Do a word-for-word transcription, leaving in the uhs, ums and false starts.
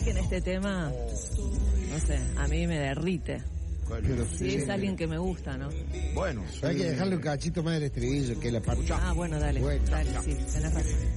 que en este tema, no sé, a mí me derrite. Pero Si sí, es alguien que me gusta, ¿no? Bueno, Hay que dejarle un cachito más del estribillo, que es la parte. Ah, bueno, dale, Bueno. dale, sí, tenés razón.